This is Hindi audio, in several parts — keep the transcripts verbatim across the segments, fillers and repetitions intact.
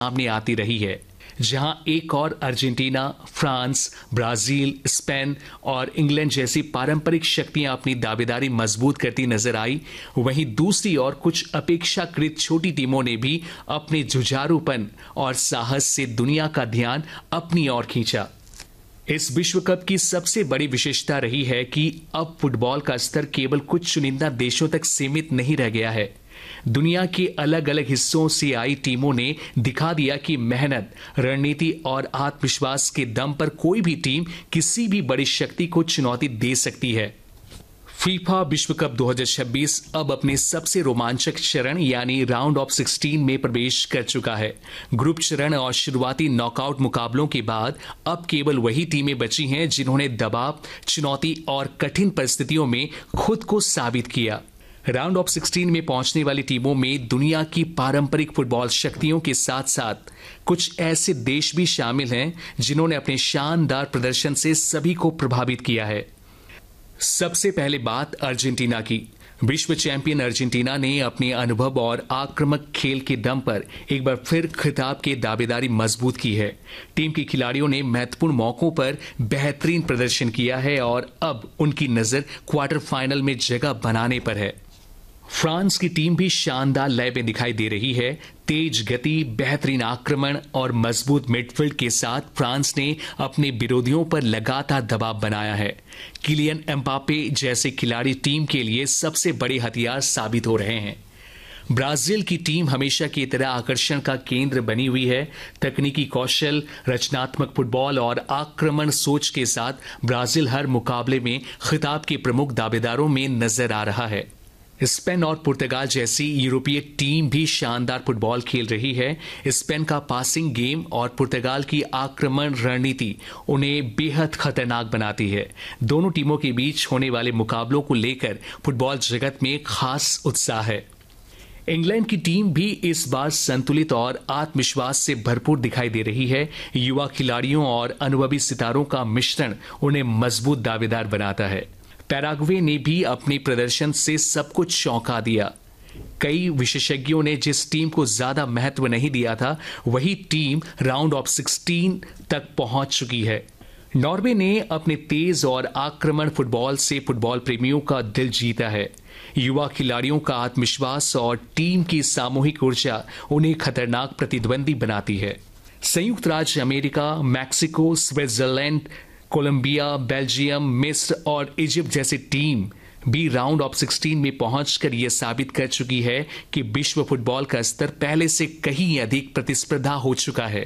सामने आती रही है। जहां एक और अर्जेंटीना, फ्रांस, ब्राजील, स्पेन और इंग्लैंड जैसी पारंपरिक शक्तियां अपनी दावेदारी मजबूत करती नजर आई, वहीं दूसरी ओर कुछ अपेक्षाकृत छोटी टीमों ने भी अपने जुझारूपन और साहस से दुनिया का ध्यान अपनी ओर खींचा। इस विश्व कप की सबसे बड़ी विशेषता रही है कि अब फुटबॉल का स्तर केवल कुछ चुनिंदा देशों तक सीमित नहीं रह गया है। दुनिया के अलग अलग हिस्सों से आई टीमों ने दिखा दिया कि मेहनत, रणनीति और आत्मविश्वास के दम पर कोई भी टीम किसी भी बड़ी शक्ति को चुनौती दे सकती है। फीफा विश्व कप दो हज़ार छब्बीस अब अपने सबसे रोमांचक चरण यानी राउंड ऑफ सोलह में प्रवेश कर चुका है। ग्रुप चरण और शुरुआती नॉकआउट मुकाबलों के बाद अब केवल वही टीमें बची हैं जिन्होंने दबाव, चुनौती और कठिन परिस्थितियों में खुद को साबित किया। राउंड ऑफ सोलह में पहुंचने वाली टीमों में दुनिया की पारंपरिक फुटबॉल शक्तियों के साथ साथ कुछ ऐसे देश भी शामिल हैं जिन्होंने अपने शानदार प्रदर्शन से सभी को प्रभावित किया है। सबसे पहले बात अर्जेंटीना की। विश्व चैंपियन अर्जेंटीना ने अपने अनुभव और आक्रामक खेल के दम पर एक बार फिर खिताब की दावेदारी मजबूत की है। टीम के खिलाड़ियों ने महत्वपूर्ण मौकों पर बेहतरीन प्रदर्शन किया है और अब उनकी नजर क्वार्टर फाइनल में जगह बनाने पर है। फ्रांस की टीम भी शानदार लय में दिखाई दे रही है। तेज गति, बेहतरीन आक्रमण और मजबूत मिडफील्ड के साथ फ्रांस ने अपने विरोधियों पर लगातार दबाव बनाया है। किलियन एम्बापे जैसे खिलाड़ी टीम के लिए सबसे बड़े हथियार साबित हो रहे हैं। ब्राजील की टीम हमेशा की तरह आकर्षण का केंद्र बनी हुई है। तकनीकी कौशल, रचनात्मक फुटबॉल और आक्रमण सोच के साथ ब्राजील हर मुकाबले में खिताब के प्रमुख दावेदारों में नजर आ रहा है। स्पेन और पुर्तगाल जैसी यूरोपीय टीम भी शानदार फुटबॉल खेल रही है। स्पेन का पासिंग गेम और पुर्तगाल की आक्रमण रणनीति उन्हें बेहद खतरनाक बनाती है। दोनों टीमों के बीच होने वाले मुकाबलों को लेकर फुटबॉल जगत में खास उत्साह है। इंग्लैंड की टीम भी इस बार संतुलित और आत्मविश्वास से भरपूर दिखाई दे रही है। युवा खिलाड़ियों और अनुभवी सितारों का मिश्रण उन्हें मजबूत दावेदार बनाता है। पैराग्वे ने भी अपने प्रदर्शन से सब कुछ चौंका दिया। कई विशेषज्ञों ने जिस टीम को ज्यादा महत्व नहीं दिया था, वही टीम राउंड ऑफ सोलह तक पहुंच चुकी है। नॉर्वे ने अपने तेज और आक्रमण फुटबॉल से फुटबॉल प्रेमियों का दिल जीता है। युवा खिलाड़ियों का आत्मविश्वास और टीम की सामूहिक ऊर्जा उन्हें खतरनाक प्रतिद्वंदी बनाती है। संयुक्त राज्य America, Mexico, Switzerland, Colombia, Belgium, मिस्र और इजिप्ट जैसी टीम भी राउंड ऑफ सोलह में पहुंचकर यह साबित कर चुकी है कि विश्व फुटबॉल का स्तर पहले से कहीं अधिक प्रतिस्पर्धा हो चुका है।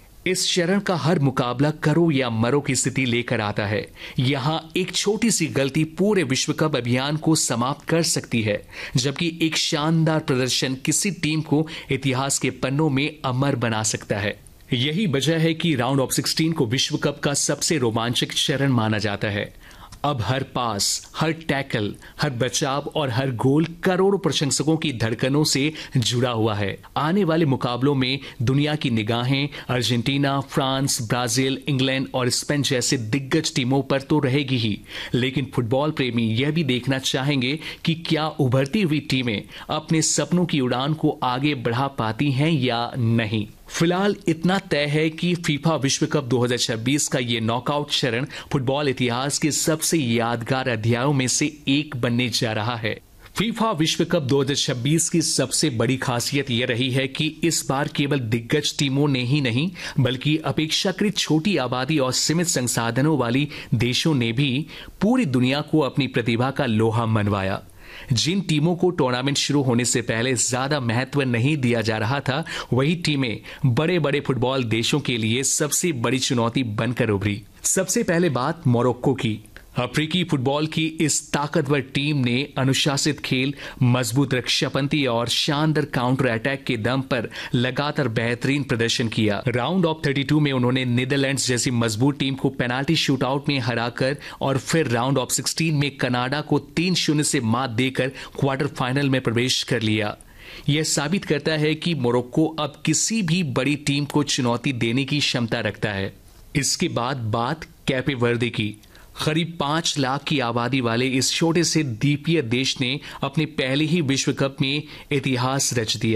इस चरण का हर मुकाबला करो या मरो की स्थिति लेकर आता है। यहां एक छोटी सी गलती पूरे विश्व कप अभियान को समाप्त कर सकती है, जबकि एक शानदार प्रदर्शन किसी टीम को इतिहास के पन्नों में अमर बना सकता है। यही वजह है कि राउंड ऑफ सोलह को विश्व कप का सबसे रोमांचक चरण माना जाता है। अब हर पास, हर टैकल, हर बचाव और हर गोल करोड़ों प्रशंसकों की धड़कनों से जुड़ा हुआ है। आने वाले मुकाबलों में दुनिया की निगाहें अर्जेंटीना, फ्रांस, ब्राजील, इंग्लैंड और स्पेन जैसे दिग्गज टीमों पर तो रहेगी ही, लेकिन फुटबॉल प्रेमी यह भी देखना चाहेंगे कि क्या उभरती हुई टीमें अपने सपनों की उड़ान को आगे बढ़ा पाती हैं या नहीं। फिलहाल इतना तय है कि फीफा विश्व कप दो हज़ार छब्बीस का ये नॉकआउट चरण फुटबॉल इतिहास के सबसे यादगार अध्यायों में से एक बनने जा रहा है। फीफा विश्व कप दो हज़ार छब्बीस की सबसे बड़ी खासियत यह रही है कि इस बार केवल दिग्गज टीमों ने ही नहीं, बल्कि अपेक्षाकृत छोटी आबादी और सीमित संसाधनों वाली देशों ने भी पूरी दुनिया को अपनी प्रतिभा का लोहा मनवाया। जिन टीमों को टूर्नामेंट शुरू होने से पहले ज्यादा महत्व नहीं दिया जा रहा था, वही टीमें बड़े बड़े फुटबॉल देशों के लिए सबसे बड़ी चुनौती बनकर उभरी। सबसे पहले बात मोरक्को की। अफ्रीकी फुटबॉल की इस ताकतवर टीम ने अनुशासित खेल, मजबूत रक्षापंक्ति और शानदार काउंटर अटैक के दम पर लगातार बेहतरीन प्रदर्शन किया। राउंड ऑफ बत्तीस में उन्होंने नीदरलैंड्स जैसी मजबूत टीम को पेनाल्टी शूटआउट में हराकर और फिर राउंड ऑफ सोलह में कनाडा को तीन शून्य से मात देकर क्वार्टर फाइनल में प्रवेश कर लिया। यह साबित करता है कि मोरक्को अब किसी भी बड़ी टीम को चुनौती देने की क्षमता रखता है। इसके बाद बात कैपे वर्दे की। करीब पांच लाख की आबादी वाले इस छोटे से द्वीपीय देश ने अपने पहले ही विश्व कप में इतिहास रच दिया।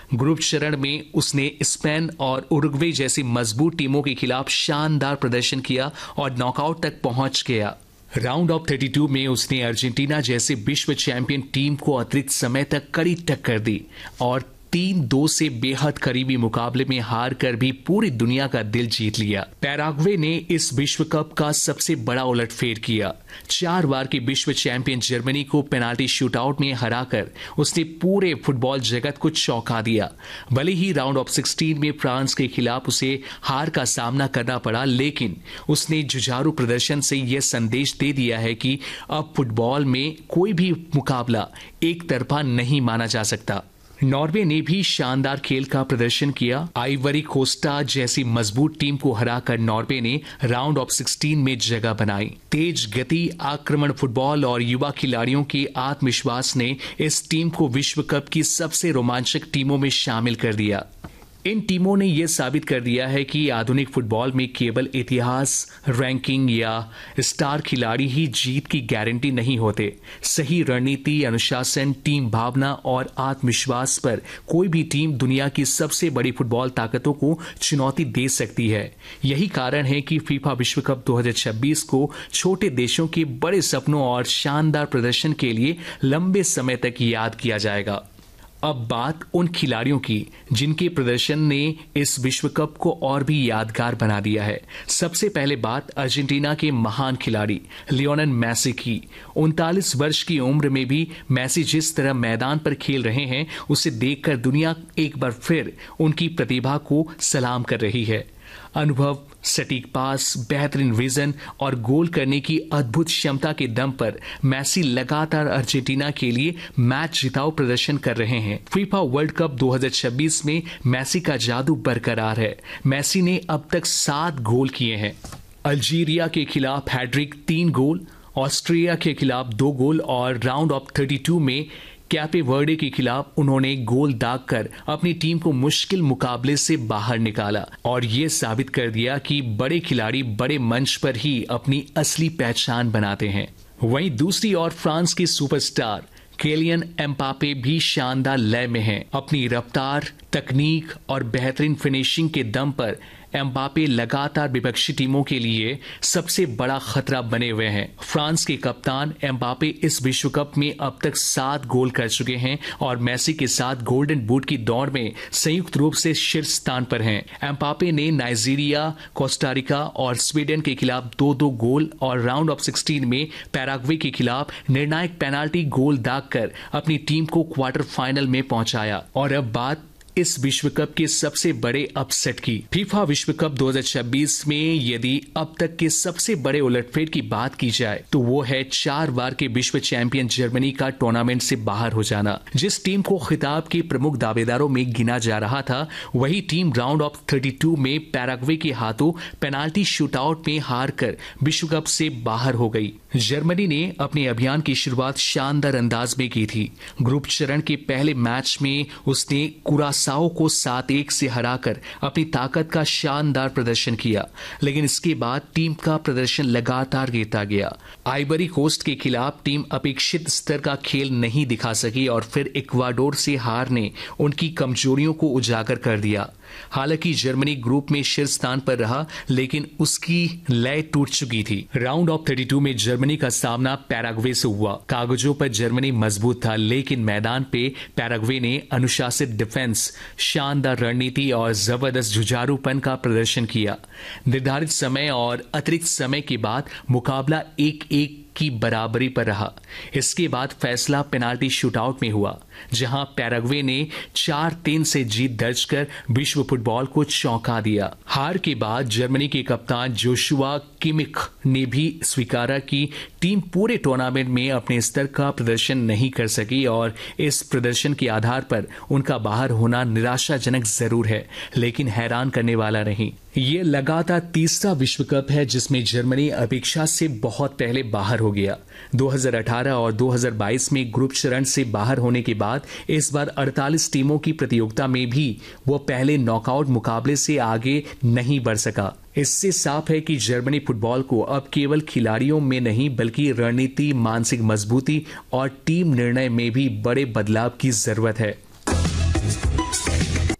ग्रुप चरण में उसने स्पेन और उरुग्वे जैसी मजबूत टीमों के खिलाफ शानदार प्रदर्शन किया और नॉकआउट तक पहुंच गया। राउंड ऑफ बत्तीस में उसने अर्जेंटीना जैसे विश्व चैंपियन टीम को अतिरिक्त समय तक कड़ी टक्कर दी और तीन दो से बेहद करीबी मुकाबले में हार कर भी पूरी दुनिया का दिल जीत लिया। पैराग्वे ने इस विश्व कप का सबसे बड़ा उलटफेर किया। चार बार की विश्व चैंपियन जर्मनी को पेनाल्टी शूटआउट में हराकर उसने पूरे फुटबॉल जगत को चौंका दिया। भले ही राउंड ऑफ सोलह में फ्रांस के खिलाफ उसे हार का सामना करना पड़ा, लेकिन उसने जुझारू प्रदर्शन से यह संदेश दे दिया है कि अब फुटबॉल में कोई भी मुकाबला एक तरफा नहीं माना जा सकता। नॉर्वे ने भी शानदार खेल का प्रदर्शन किया। आइवरी कोस्टा जैसी मजबूत टीम को हराकर नॉर्वे ने राउंड ऑफ सोलह में जगह बनाई। तेज गति, आक्रमण फुटबॉल और युवा खिलाड़ियों के आत्मविश्वास ने इस टीम को विश्व कप की सबसे रोमांचक टीमों में शामिल कर दिया। इन टीमों ने यह साबित कर दिया है कि आधुनिक फुटबॉल में केवल इतिहास, रैंकिंग या स्टार खिलाड़ी ही जीत की गारंटी नहीं होते। सही रणनीति, अनुशासन, टीम भावना और आत्मविश्वास पर कोई भी टीम दुनिया की सबसे बड़ी फुटबॉल ताकतों को चुनौती दे सकती है। यही कारण है कि फीफा विश्व कप दो हज़ार छब्बीस को छोटे देशों के बड़े सपनों और शानदार प्रदर्शन के लिए लंबे समय तक याद किया जाएगा। अब बात उन खिलाड़ियों की जिनके प्रदर्शन ने इस विश्व कप को और भी यादगार बना दिया है। सबसे पहले बात अर्जेंटीना के महान खिलाड़ी लियोनेल मेसी की। उनतालीस वर्ष की उम्र में भी मेसी जिस तरह मैदान पर खेल रहे हैं, उसे देखकर दुनिया एक बार फिर उनकी प्रतिभा को सलाम कर रही है। अनुभव, सटीक पास, बेहतरीन विजन और गोल करने की अद्भुत क्षमता के दम पर मेसी लगातार अर्जेंटीना के लिए मैच जिताऊ प्रदर्शन कर रहे हैं। फीफा वर्ल्ड कप दो हज़ार छब्बीस में मेसी का जादू बरकरार है। मेसी ने अब तक सात गोल किए हैं। अल्जीरिया के खिलाफ हैट्रिक, तीन गोल, ऑस्ट्रिया के खिलाफ दो गोल और राउंड ऑफ बत्तीस में कैपे वर्डे के खिलाफ उन्होंने गोल दागकर अपनी टीम को मुश्किल मुकाबले से बाहर निकाला और ये साबित कर दिया कि बड़े खिलाड़ी बड़े मंच पर ही अपनी असली पहचान बनाते हैं। वहीं दूसरी ओर फ्रांस के सुपरस्टार किलियन एम्बापे भी शानदार लय में हैं। अपनी रफ्तार, तकनीक और बेहतरीन फिनिशिंग के दम पर एम्बापे लगातार विपक्षी टीमों के लिए सबसे बड़ा खतरा बने हुए हैं। फ्रांस के कप्तान एम्बापे इस विश्व कप में अब तक सात गोल कर चुके हैं और मेसी के साथ गोल्डन बूट की दौड़ में संयुक्त रूप से शीर्ष स्थान पर हैं। एम्बापे ने नाइजीरिया, कोस्टारिका और स्वीडन के खिलाफ दो दो गोल और राउंड ऑफ सोलह में पैराग्वे के खिलाफ निर्णायक पेनाल्टी गोल दागकर अपनी टीम को क्वार्टर फाइनल में पहुंचाया। और अब बात इस विश्व कप के सबसे बड़े अपसेट की। फीफा विश्व कप दो हज़ार छब्बीस में यदि अब तक के सबसे बड़े उलटफेर की बात की जाए तो वो है चार बार के विश्व चैंपियन जर्मनी का टूर्नामेंट से बाहर हो जाना। जिस टीम को खिताब के प्रमुख दावेदारों में गिना जा रहा था, वही टीम राउंड ऑफ बत्तीस में पैराग्वे के हाथों पेनाल्टी शूटआउट में हार कर विश्व कप से बाहर हो गई। जर्मनी ने अपने अभियान की शुरुआत शानदार अंदाज में की थी। ग्रुप चरण के पहले मैच में उसने कुरासाओ को सात एक से हराकर अपनी ताकत का शानदार प्रदर्शन किया, लेकिन इसके बाद टीम का प्रदर्शन लगातार गिरता गया। आइवरी कोस्ट के खिलाफ टीम अपेक्षित स्तर का खेल नहीं दिखा सकी और फिर इक्वाडोर से हार ने उनकी कमजोरियों को उजागर कर दिया। हालांकि जर्मनी ग्रुप में शीर्ष स्थान पर रहा, लेकिन उसकी लय टूट चुकी थी। राउंड ऑफ बत्तीस में जर्मनी का सामना पैराग्वे से हुआ। कागजों पर जर्मनी मजबूत था, लेकिन मैदान पे पैराग्वे ने अनुशासित डिफेंस, शानदार रणनीति और जबरदस्त जुझारूपन का प्रदर्शन किया। निर्धारित समय और अतिरिक्त समय के बाद मुकाबला एक एक की बराबरी पर रहा। इसके बाद फैसला पेनाल्टी शूटआउट में हुआ, जहां पैराग्वे ने चार तीन से जीत दर्ज कर विश्व फुटबॉल को चौंका दिया। हार के बाद जर्मनी के कप्तान जोशुआ किमिख ने भी स्वीकारा कि टीम पूरे टूर्नामेंट में अपने स्तर का प्रदर्शन नहीं कर सकी और इस प्रदर्शन के आधार पर उनका बाहर होना निराशाजनक जरूर है, लेकिन हैरान करने वाला नहीं। ये लगातार तीसरा विश्व कप है जिसमें जर्मनी अपेक्षा से बहुत पहले बाहर हो गया। दो हज़ार अठारह और दो हज़ार बाईस में ग्रुप चरण से बाहर होने के बाद इस बार अड़तालीस टीमों की प्रतियोगिता में भी वो पहले नॉकआउट मुकाबले से आगे नहीं बढ़ सका। इससे साफ है कि जर्मनी फुटबॉल को अब केवल खिलाड़ियों में नहीं बल्कि रणनीति, मानसिक मजबूती और टीम निर्णय में भी बड़े बदलाव की जरूरत है।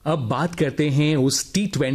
अब बात करते हैं उस टी